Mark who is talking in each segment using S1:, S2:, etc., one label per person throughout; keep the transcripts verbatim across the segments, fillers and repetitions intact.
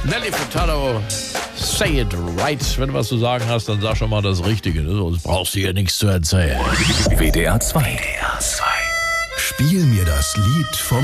S1: Nelly Furtado, say it right. Wenn du was zu sagen hast, dann sag schon mal das Richtige. Sonst brauchst du hier nichts zu erzählen.
S2: W D R zwei.
S1: W D R zwei.
S2: Spiel mir das Lied vom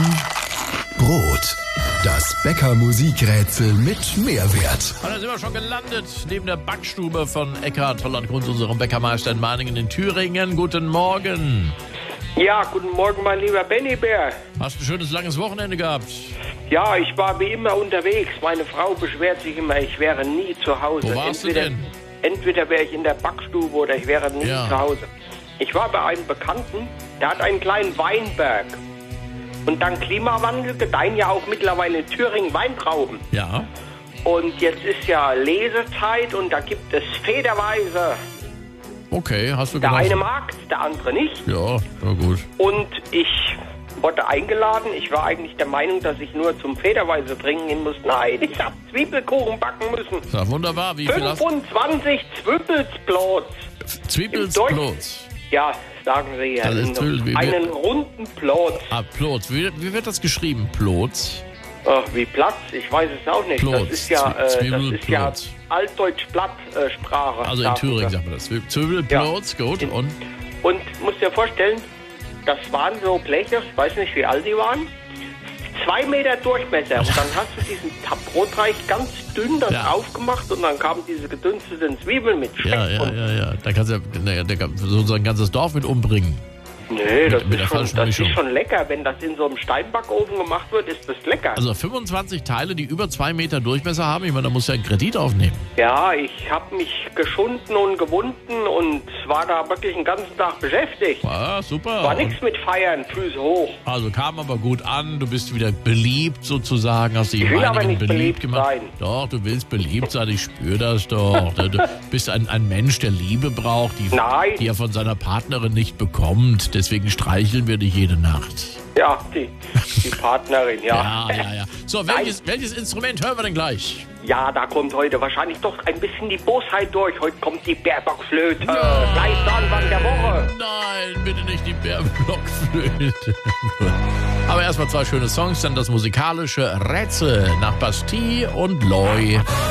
S2: Brot. Das Bäcker-Musikrätsel mit Mehrwert.
S1: Und da sind wir schon gelandet, neben der Backstube von Eckhard Holland-Kunz, unserem Bäckermeister in Mahningen in Thüringen. Guten Morgen.
S3: Ja, guten Morgen, mein lieber Benny Bär.
S1: Hast du ein schönes, langes Wochenende gehabt?
S3: Ja, ich war wie immer unterwegs. Meine Frau beschwert sich immer, ich wäre nie zu Hause.
S1: Wo warst
S3: entweder,
S1: du denn?
S3: Entweder wäre ich in der Backstube oder ich wäre nie
S1: Ja.
S3: zu Hause. Ich war bei einem Bekannten, der hat einen kleinen Weinberg. Und dank Klimawandel gedeihen ja auch mittlerweile in Thüringen Weintrauben.
S1: Ja.
S3: Und jetzt ist ja Lesezeit und da gibt es federweise.
S1: Okay, hast du
S3: Der
S1: genossen?
S3: eine mag, der andere nicht.
S1: Ja, na gut.
S3: Und ich wurde eingeladen. Ich war eigentlich der Meinung, dass ich nur zum Federweise trinken gehen muss. Nein, ich hab Zwiebelkuchen backen müssen.
S1: Ja, wunderbar. Wie viel hast du?
S3: fünfundzwanzig Zwiebelsplots.
S1: Zwiebelsplots.
S3: Ja, sagen Sie ja.
S1: Das ist toll. Wie-
S3: Einen runden Plot.
S1: Ah, Plots. Wie, wie wird das geschrieben? Plots?
S3: Ach, wie Platz? Ich weiß es auch nicht.
S1: Plots.
S3: Das ist ja,
S1: Zwie-
S3: äh, das ist ja
S1: Zwiebelplots.
S3: Altdeutsch-Platt-Sprache.
S1: Also in Thüringen sagt man das. Zwiebelplots, gut. Und?
S3: Und musst dir vorstellen, das waren so Bleche, ich weiß nicht, wie alt die waren, zwei Meter Durchmesser. Und dann hast du diesen Brotteig ganz dünn das
S1: Ja.
S3: aufgemacht und dann kamen diese gedünsteten Zwiebeln mit Speck.
S1: Ja, ja,
S3: und
S1: ja, ja. Da kannst du ja naja, da kann so ein ganzes Dorf mit umbringen.
S3: Nee, das,
S1: mit der
S3: ist schon,
S1: falschen
S3: das
S1: Mischung.
S3: ist schon lecker. Wenn das in so einem Steinbackofen gemacht wird, ist das lecker.
S1: Also fünfundzwanzig Teile, die über zwei Meter Durchmesser haben. Ich meine, da musst du ja einen Kredit aufnehmen.
S3: Ja, ich habe mich geschunden und gewunden und war da wirklich den ganzen Tag beschäftigt.
S1: Ah, super.
S3: War nichts mit Feiern, Füße hoch.
S1: Also kam aber gut an, du bist wieder beliebt sozusagen, hast dich
S3: Ich
S1: in
S3: will aber
S1: Meiningen
S3: nicht beliebt
S1: gemacht.
S3: sein.
S1: Doch, du willst beliebt sein, ich spüre das doch. Du bist ein, ein Mensch, der Liebe braucht, die,
S3: Nein.
S1: die er von seiner Partnerin nicht bekommt. Deswegen streicheln wir dich jede Nacht.
S3: Ja, die, die Partnerin, ja.
S1: Ja, ja, ja. So, welches, welches Instrument hören wir denn gleich?
S3: Ja, da kommt heute wahrscheinlich doch ein bisschen die Bosheit durch. Heute kommt die Bärbockflöte. Gleich zu Anfang der Woche.
S1: Nein, bitte nicht die Bärblockflöte. Gut. Aber erstmal zwei schöne Songs, dann das musikalische Rätsel nach Bastille und Loy.